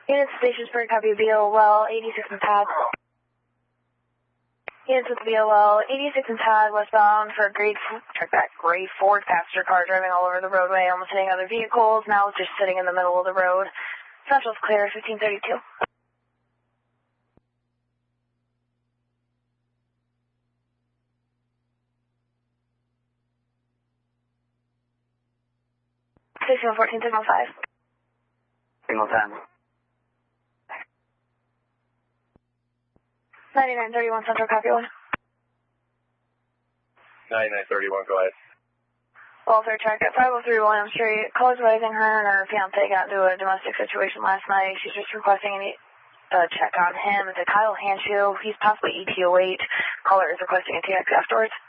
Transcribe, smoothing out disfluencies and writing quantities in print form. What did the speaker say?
Units Stationsburg, copy BOL, 86 and pad. Units with BOL, 86 and pad, westbound for grade 4 passenger car driving all over the roadway, almost hitting other vehicles, now just sitting in the middle of the road. Central's clear, 1532. Station 14, signal 5. Signal 10. 9931 Central, copy 1. 9931, go ahead. Walter, track at 503 William Street. Caller's advising her and her fiance got into a domestic situation last night. She's just requesting a check on him. It's a Kyle Hanshu. He's possibly ET08. Caller is requesting a TX afterwards.